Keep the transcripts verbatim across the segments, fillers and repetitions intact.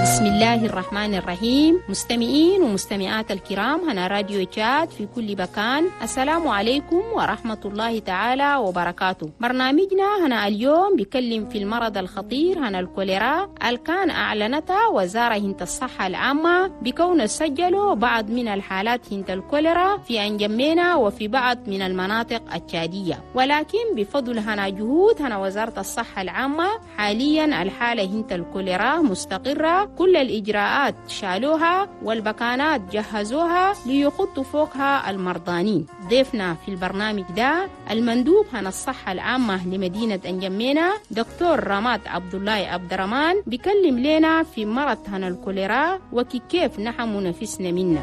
بسم الله الرحمن الرحيم. مستمعين ومستمعات الكرام، هنا راديو تشاد في كل مكان، السلام عليكم ورحمة الله تعالى وبركاته. برنامجنا هنا اليوم بيكلم في المرض الخطير هنا الكوليرا، الكان أعلنتها وزارة هند الصحة العامة بكون سجلوا بعض من الحالات هند الكوليرا في أنجمينا وفي بعض من المناطق التشادية، ولكن بفضل هنا جهود هنا وزارة الصحة العامة حاليا الحالة هند الكوليرا مستقرة، كل الإجراءات شالوها والبكانات جهزوها ليخطوا فوقها المرضانين. ضيفنا في البرنامج ده المندوب هنا الصحة العامة لمدينة أنجمينا دكتور رماد عبد الله عبد الرحمن، بيكلم لنا في مرض هنا الكوليرا وكيف نحن نفسنا منه.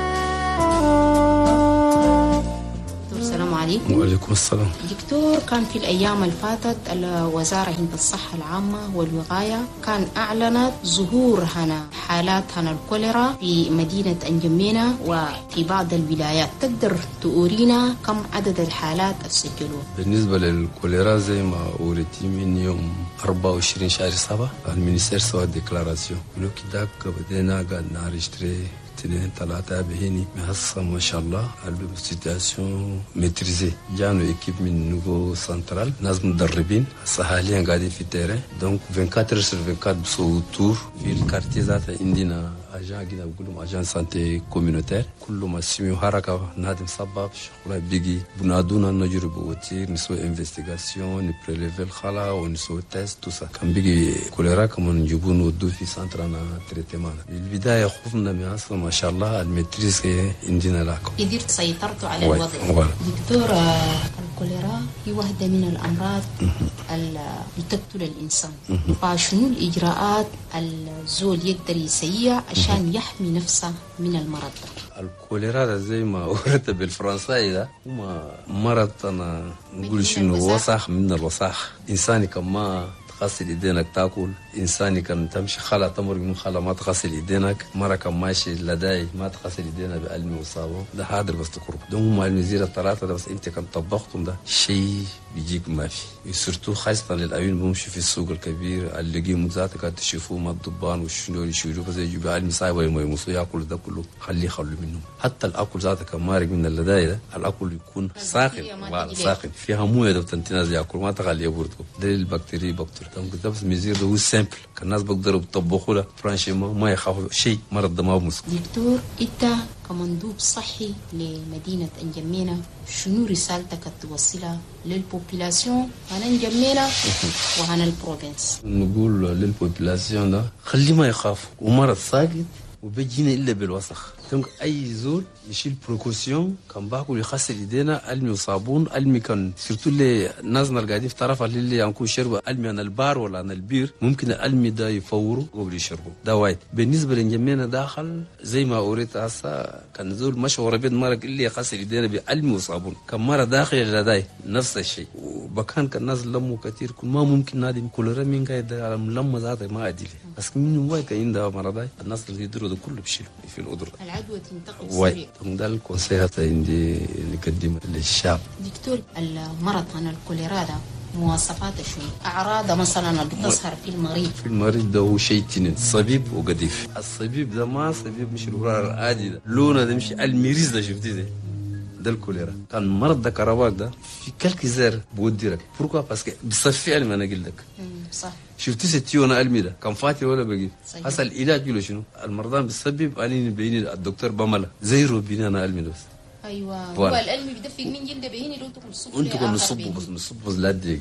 السلام عليكم. وعليكم السلام. دكتور، كان في الأيام اللي فاتت الوزارة هند الصحة العامة والوقاية كان أعلنت ظهور هنا حالات هنا الكوليرا في مدينة أنجمينا وفي بعض الولايات، تقدر تقولينا كم عدد الحالات السجلوها؟ بالنسبة للكوليرا زي ما أوريتي من يوم أربعة وعشرين شهر سبعة المينيستير سوى ديكلاراسيون لو كداك بدينا قاعد نارجستري اثنين ثلاثة بهني محصة ما شاء الله السيتياسيون ميتريزي. جانو إكيب من نوفو سنترال، ناس مدربين هسه حاليا قاعدين في التيران، دونك أربعة وعشرين سور أربعة وعشرين بسووا تور في الكارتيه ذات. عندنا أجان كده بقولهم أجان سانتي كوميونيتير، كل ما سميو حركة نادم سبب شغله بيجي بنادونا نجرب وتير نسوي انفستيغاسيون نبريليفي الخلا ونسوي تيست توسا. كان بيجي كوليرا كمان نجيبون ودو في سنترنا تريتمان. بالبداية خوفنا من أصلا ما شاء الله المتريس عندنا لاكو. قدرت سيطرتوا على الوضع. دكتور، الكوليرا هي واحدة من الأمراض اللي بتقتل الإنسان، فشنو الإجراءات الزول يقدر يسيها عشان يحمي نفسه من المرض ده؟ الكوليرا زي ما قلت بالفرنساوي ده هو مرض أنا نقول شنو وسخ من الوسخ. إنساني كما تغسل يدينك تاكل، إنساني كان تمشي خلا تمر من خلا ما تغسل يدينك، مرة كان ماشي لداي ما تغسل يدينا بألمي وصابون، ده حاضر بس تقرب دهم ما المزيرة الثلاثة ده. بس أنت كان طبختم ده شيء بيجيك ما في، سورتو خاصة للأيون بمشي في السوق الكبير اللي مزاتك قاعد تشوفوه ما الضبان والشنو يشوفوا بس يجيب علم صايب ولا يمسوا ياكل ده كله خليه خلوا منه. حتى الأكل ذاته كان مارق من اللداي ده، الأكل يكون ساخن ساخن فيها موية ده بتنتناز ياكل ما تخليه يبرده، ده البكتيريا بكتير. ده بس مزير ده هو سامبل، كان الناس بقدروا يطبخوا له فرانشيما ما يخافوا شيء، مرض ده ما هو مسك. دكتور، انت كمندوب صحي لمدينة أنجمينا شنو رسالتك توصلها للبوبولاسيون عن أنجمينا وعن البروفنس؟ نقول للبوبولاسيون ده خلي ما يخافوا، ومرض ساقط وبيجينا إلا بالوسخ. دونك أي زول يشيل بروكوسيون، كان باكل يغسل يدينا ألمي وصابون، ألمي كان سيرتو اللي نازنا القاعدين في طرف اللي ينكون شربوا ألمي عن البار ولا عن البير، ممكن الألمي ده يفوروا قبل يشربوا ده وايد. بالنسبة لنجمينا داخل زي ما أوريت هسه كان زول مشهور بيد مرق اللي يغسل يدينا بألمي وصابون، كان مرة داخل لداي نفس الشيء. وبكان كان الناس لموا كثير، كل ما ممكن نادي كوليرا مين قاعد لما ذاته ما أدري، بس من وايد كاين ده مرضاي الناس اللي يدروا ده كله بشيله في الأدر. العدوى تنتقل سريع. ده الكونسيهات عندي نقدم للشعب. دكتور، المرض عن الكوليرا ده مواصفاته شنو؟ أعراض مثلا اللي بتظهر في المريض؟ في المريض ده هو شيء تنين صبيب وقديف. الصبيب ده ما صبيب مش الورار العادي ده، لونه ده مش الميريز ده شفتيه ده ده الكوليرا. كان مرض ده كرباك ده في كلك زر بوديرك بوركوا باسكو بصفي علم انا قلت لك صح. شفتي ستيونا علمي ده كان فاتي ولا بقي هسه العلاج له شنو؟ المرضان بيسبب اني بيني الدكتور بملا زي روبيني انا علمي بس. ايوه هو العلمي بيدفق من جلده بيني لو انتم تصبوا انتم كنتوا تصبوا بس نصبوا لا دقيقه.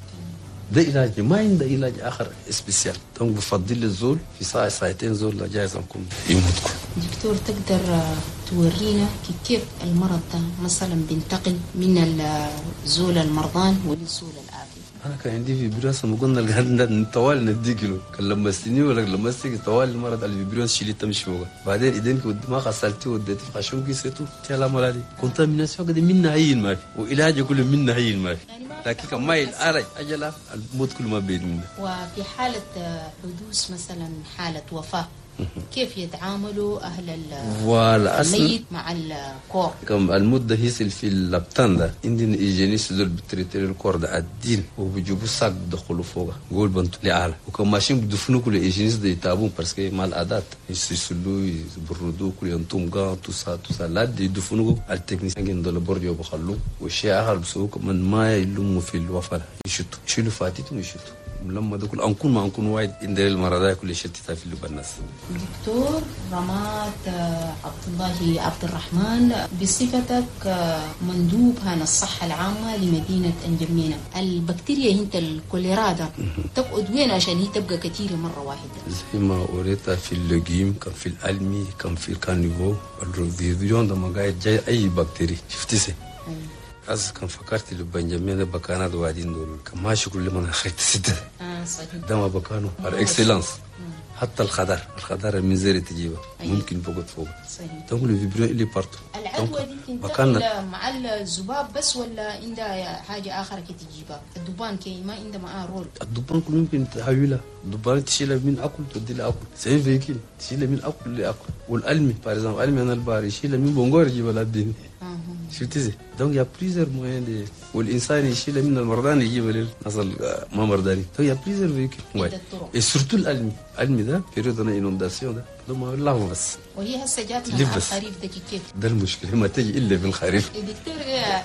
ده علاج ما عنده علاج اخر سبيسيال. دونك بفضل الزول في ساعه ساعتين زول لا جايز انكم يموتكم. دكتور، تقدر تورينا كيف المرض ده مثلا بينتقل من الزول المرضان وللزول العافي؟ انا كان عندي فيبريوس ما قلنا لقى طوال نديك له، كان لمستني ولا لمستك طوال المرض الفيبريوس شيلته مش فوق، بعدين ايدينك والدماغ غسلته وديتي في خشوم كيسته تلا مرادي كنت من الناس قد منا هين ما في وعلاج كله منا هين ما في، لكن كان ما يلارج اجل الموت كله ما بين منا. وفي حاله حدوث مثلا حاله وفاه كيف يتعاملوا أهل فوالا الميت مع الكور؟ كم المدة هيسل في اللبتان ده عندنا إيجينيس دول بتريتير الكور ده الدين وبيجيبوا ساق بدخلوا فوقه قول بنتو لعالة وكم ماشين بدفنوا كل إيجينيس ده يتابون برسكي مع العادات يسلوا يبردوا كل ينتم قان توسا توسا لا دي يدفنوا التكنيسيين عندنا برجوا بخلوا والشيء آخر بسوق من ما يلموا في الوفاة يشتوا يشيلوا فاتيتهم يشتوا لما دخل أنكون ما أنكون وايد إن دل المرضى كل شيء تتفيلوا بالناس. دكتور رماد عبد الله عبد الرحمن، بصفتك مندوب هنا الصحة العامة لمدينة انجمينة، البكتيريا هنت الكوليرا تقعد وين عشان هي تبقى كثيرة مرة واحدة؟ زي ما قريتها في اللجيم، كان في الألمي، كان في الكانيفو، الروفيديون ده ما قاعد جاي أي بكتيريا شفتيسي. أز كان فكرت اللي بنجمينة بكانات وادين دول كان ماشي كل ما خيت سدة. آه صحيح. ده ما بكانوا الإكسلانس. حتى الخضار الخضار المنزل تجيبه أيه. ممكن بقعد فوق. صحيح. تقول الفيبريون اللي بارتو. العدوى دي تنتقل مع الذباب بس ولا عندها حاجة آخر كي تجيبها؟ الدبان كي ما عنده معاه رول. الدبان كله ممكن تحويلها، الدبان تشيلها من أكل تودي لها أكل، سين فيكين تشيلها من أكل لأكل، والألمي باريزام ألمي أنا الباري يشيلها من بونغور يجيبها للدين. شفتي زي دونك يا بليزر موين دي والإنسان يشيلها من المرضان يجيبها للناس ما مرضانين، دونك يا بليزر فيكين. واي. السورتو الألمي، الألمي ده بيريد أنا إنونداسيون ده، ده ما الله بس. وهي هسه جاتنا مع الخريف ده كيف؟ ده المشكلة ما تجي إلا بالخريف. دكتور هي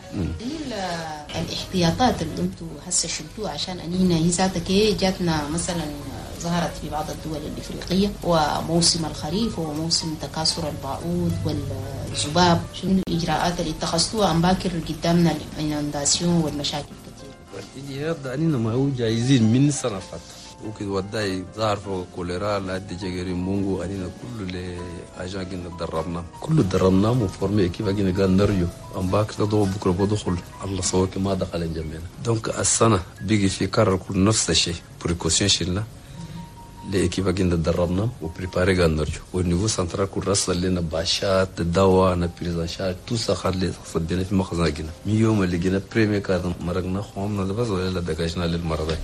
الاحتياطات اللي أنتم هسه شلتوها عشان أنينا هي ذاتها كي جاتنا مثلا ظهرت في بعض الدول الإفريقية وموسم الخريف وموسم تكاثر البعوض والذباب، شنو الإجراءات اللي اتخذتوها عن باكر قدامنا الإنونداسيون والمشاكل كثير؟ الإجراءات ده أنينا ما هو جايزين من سنة فاتت. وكده وداي ظهر فوق كوليرا لأدي جاكري مونغو أنينا كل اللي أجان جينا دربنا كله دربنا مفورمي كيف جينا قال نرجو أم باك تدو بكرة بدخل الله صوك ما دخل الجميع. دونك السنة بيجي في كرر كل نفس الشيء بريكوشن شلنا لإكيبا جينا دربنا وبريباري قال نرجو والنيفو سنترال كل رصد لنا باشات الدواء نبريزانشات توسا خد لي صدينا في مخزن جينا من يوم اللي جينا بريمي كذا مرقنا خوامنا بس ولا دقاشنا للمرضى.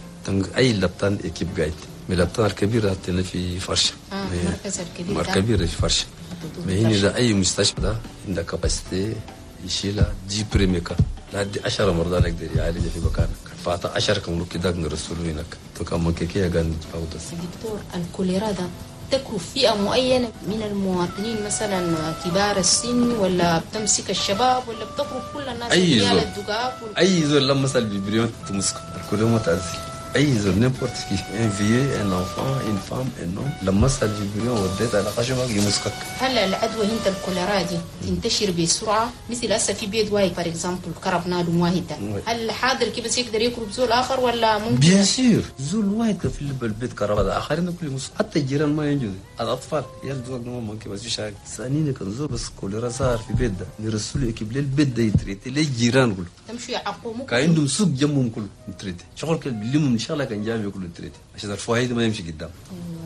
أي لبتان إكيب قاعد من اللبتان الكبيرة هتنا في فرشة. آه مركز الكبير. مركز كبير في فرشة. ما هنا ده أي مستشفى ده عنده كاباسيتي يشيلها جي بريميكا لحد عشرة مرضى نقدر يعالج في مكانك. فاتا عشرة كم كده نرسلوا هناك. تكمل كيكيا كان فاوضس. دكتور الكوليرا ده تكرف فئة معينة من المواطنين مثلا كبار السن ولا بتمسك الشباب ولا بتكرف كل الناس؟ أي زول. الدقاق أي زول لما سال ببريون تمسك الكوليرا ما تعزل. أي زول n'importe qui un vieux un enfant une femme un homme لما سال ببريون وديت على خشبك يمسكك. هل العدوى هنت الكوليرا دي تنتشر بسرعة مثل هسه في بيت واحد فور اكزامبل كرب نادم واحد ده هل حاضر كي بس يقدر يكرب زول آخر ولا ممكن؟ بيان سور زول واحد في البيت كرب هذا آخرين كل يمسك حتى الجيران ما ينجوا الأطفال يا زول ما ممكن بس يشاك ثانيين كان زول بس كوليرا صار في بيت ده نرسله يكيب للبيت ده يتريت للجيران كله تمشي يعقومك كان عندهم سوق جنبهم كله يتريت شغل كل بيلمهم إن شاء الله كان جامع كله يتريت عشان الفوايد ما يمشي قدام.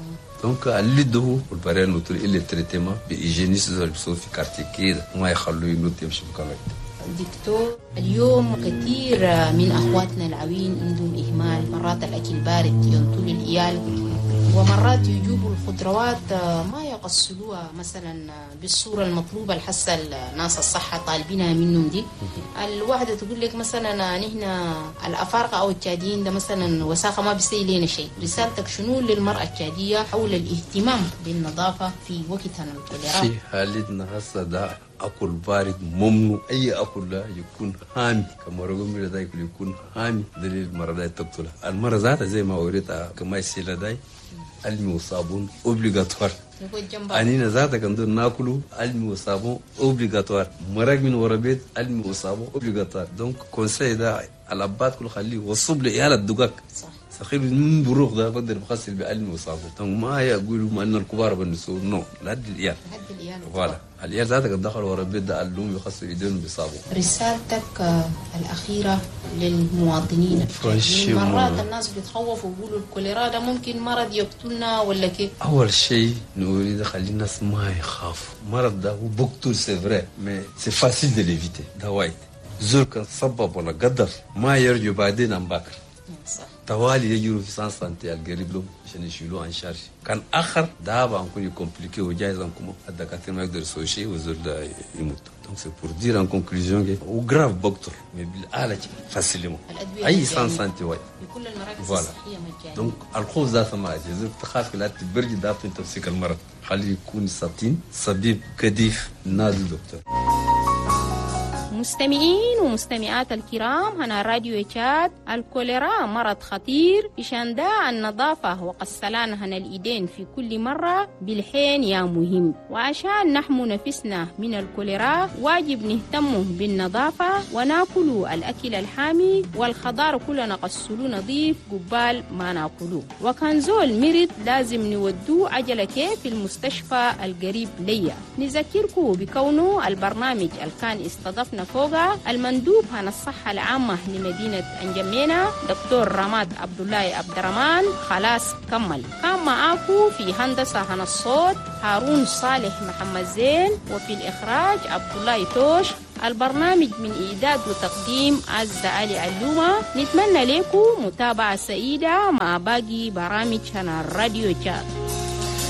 دونك اللي ده والبريان نوتر اللي تريتما بإيجينيس زول بسوي في كارتي كده ما يخلوه ينوت يمشي مكانك. دكتور اليوم كثير من أخواتنا العوين عندهم إهمال، مرات الأكل بارد ينطوا للعيال ومرات يجيبوا الخضروات ما يغسلوها مثلا بالصورة المطلوبة لحس الناس الصحة طالبينها منهم دي. الواحدة تقول لك مثلا نحن الأفارقة أو التشاديين ده مثلا وساخة ما بيسوي لنا شيء، رسالتك شنو للمرأة التشادية حول الاهتمام بالنظافة في وقتها الكوليرا؟ في حالتنا هسه ده أكل بارد ممنوع أي أكل لا يكون هامي كما رغم ذلك يكون هامي دليل المرضى تقتلها المرضى ذاتها زي ما وريتها كما يصير داي المي وصابون اوبليغاتوار أنينا ذاتها كندور ناكلو المي وصابون اوبليغاتوار مرق من ورا بيت المي وصابون اوبليغاتوار. دونك كونساي ده الأبات كله خليه وصب لعيال الدقاق صح سخير من بروق ده بقدر بغسل بألمي وصابون. دونك ما يقولوا ما أن الكبار بنسوا نو لحد العيال لحد العيال فوالا العيال ذاتها قد دخلوا ورا البيت ده قالوا يغسلوا ايديهم بصابون. رسالتك الأخيرة للمواطنين مرات الناس بيتخوفوا ويقولوا الكوليرا ده ممكن مرض يقتلنا ولا كيف؟ أول شيء نريد خلي الناس ما يخافوا مرض ده هو بقتل سي فري مي سي فاسيل دو ليفيتي ده وايد زول كان سبب ولا قدر ما يرجو بعدين عن باكر صح توالي يجروا في سان سانتي القريب لهم عشان يشيلوه عن شارج. كان اخر ده بنكون يكمبليكي وجايز انكم الدكاتره ما يقدروا يسوي شيء وزول ده يموت. Donc c'est pour dire en conclusion que au grave docteur mais بالآلة فاسيلمو اي سان سانتي واي بكل المراكز الصحيه مجانيه. دونك الخوف ذات ما اذا تخاف لا تبرج ده تمسك المرض خليه يكون ساتين صبيب كديف نادي دكتور. مستمعين ومستمعات الكرام، هنا راديو تشاد. الكوليرا مرض خطير، إشان دا النظافة وغسلان هنا الإيدين في كل مرة بالحين يا مهم. وعشان نحمو نفسنا من الكوليرا واجب نهتم بالنظافة وناكل الأكل الحامي والخضار كلنا نغسلوه نظيف قبال ما ناكلوه. وكان زول مرض لازم نودوه عجلة كيف في المستشفى القريب ليا. نذكركم بكونه البرنامج الكان استضفنا فوقها المندوب عن الصحة العامة لمدينة أنجمينا دكتور رماد عبد الله عبد الرحمن. خلاص كمل. كان معاكو في هندسة عن الصوت هارون صالح محمد زين، وفي الإخراج عبد الله توش. البرنامج من إعداد وتقديم عزة علي علومة. نتمنى لكم متابعة سعيدة مع باقي برامج هنا الراديو تشاد.